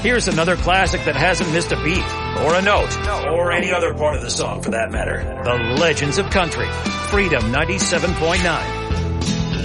Here's another classic that hasn't missed a beat, or a note, or any other part of the song for that matter. The Legends of Country, Freedom 97.9.